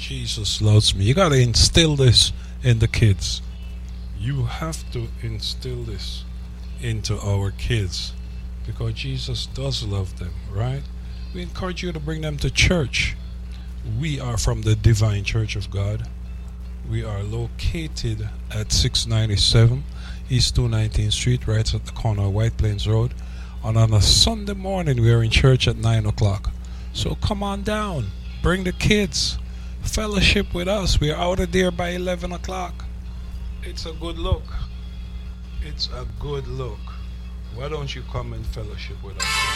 Jesus loves me. You got to instill this in the kids. You have to instill this into our kids because Jesus does love them, right? We encourage you to bring them to church. We are from the Divine Church of God. We are located at 697 East 219th Street, right at the corner of White Plains Road. And on a Sunday morning, we are in church at 9 o'clock. So come on down. Bring the kids. Fellowship with us. We're out of there by 11 o'clock. It's a good look. It's a good look. Why don't you come and fellowship with us?